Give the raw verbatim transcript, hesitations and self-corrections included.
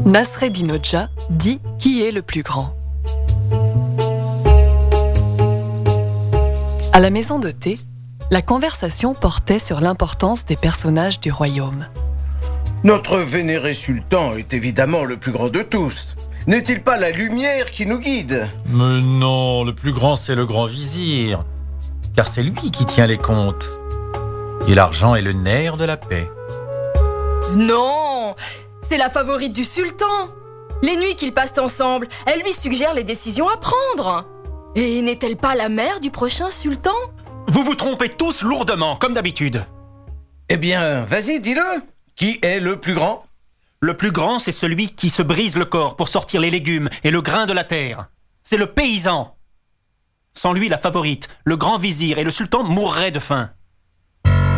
Nasreddin Hoxha dit qui est le plus grand. À la maison de thé, la conversation portait sur l'importance des personnages du royaume. Notre vénéré sultan est évidemment le plus grand de tous. N'est-il pas la lumière qui nous guide? Mais non, le plus grand c'est le grand vizir, car c'est lui qui tient les comptes. Et l'argent est le nerf de la paix. Non, c'est la favorite du sultan. Les nuits qu'ils passent ensemble, elle lui suggère les décisions à prendre. Et n'est-elle pas la mère du prochain sultan? Vous vous trompez tous lourdement, comme d'habitude. Eh bien, vas-y, dis-le. Qui est le plus grand? Le plus grand, c'est celui qui se brise le corps pour sortir les légumes et le grain de la terre. C'est le paysan. Sans lui, la favorite, le grand vizir et le sultan mourraient de faim.